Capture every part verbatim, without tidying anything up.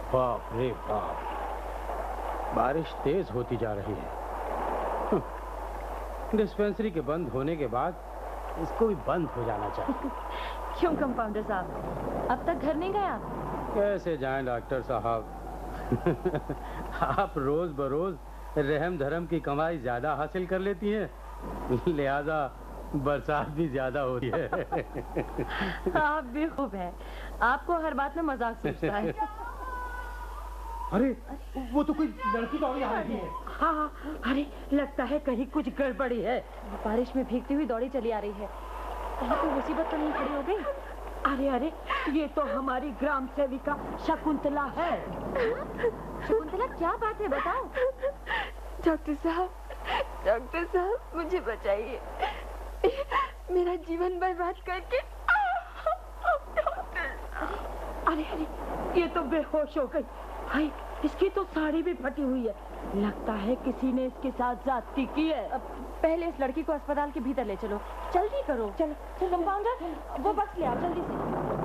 बाप रे बाप, बारिश तेज होती जा रही है। डिस्पेंसरी के बंद होने के बाद इसको भी बंद हो जाना चाहिए। क्यों कंपाउंडर साहब, अब तक घर नहीं गया? कैसे जाएं डॉक्टर साहब। आप रोज बरोज रहम धर्म की कमाई ज्यादा हासिल कर लेती हैं, लिहाजा बरसात भी ज्यादा होती है। आप भी खूब है, आपको हर बात में मजाक सोचता है। अरे वो तो कोई लड़की दौड़ी आ रही है। हाँ हाँ, अरे लगता है कहीं कुछ गड़बड़ी है। बारिश में भीगती हुई दौड़ी चली आ रही है। कहीं कोई मुसीबत तो नहीं खड़ी हो गई? अरे अरे, ये तो हमारी ग्राम सेविका शकुंतला है। शकुंतला, क्या बात है, बताओ। डॉक्टर साहब, डॉक्टर साहब मुझे बचाइए, मेरा जीवन बर्बाद करके। अरे अरे, ये तो बेहोश हो गई। हाय, इसकी तो साड़ी भी फटी हुई है। लगता है किसी ने इसके साथ जाती की है। अब पहले इस लड़की को अस्पताल के भीतर ले चलो, जल्दी करो। चलो चलो कंपाउंडर, वो बक्स ले आओ जल्दी से।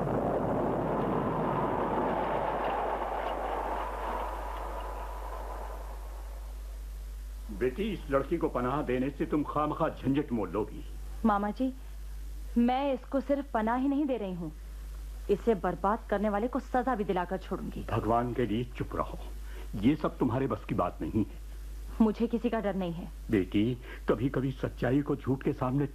बेटी, इस लड़की को पनाह देने से तुम खामखा झंझट मोल लोगी। मामा जी, मैं इसको सिर्फ पनाह ही नहीं दे रही हूँ, इसे बर्बाद करने वाले को सजा भी दिलाकर छोड़ूंगी। भगवान के लिए चुप रहो, ये सब तुम्हारे बस की बात नहीं है। मुझे किसी का डर नहीं है। बेटी, कभी कभी सच्चाई को झूठ के सामने